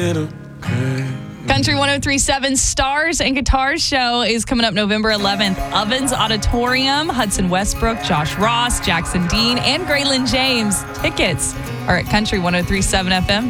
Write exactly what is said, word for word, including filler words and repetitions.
Country one oh three point seven Stars and Guitars Show is coming up November eleventh. Ovens Auditorium, Hudson Westbrook, Josh Ross, Jackson Dean, and Graylin James. Tickets are at country ten thirty-seven F M.